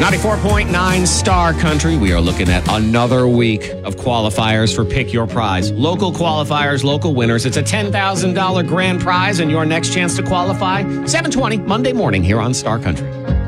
94.9 Star Country. We are looking at another week of qualifiers for Pick Your Prize. Local qualifiers, local winners. It's a $10,000 grand prize and your next chance to qualify. 7:20 Monday morning here on Star Country.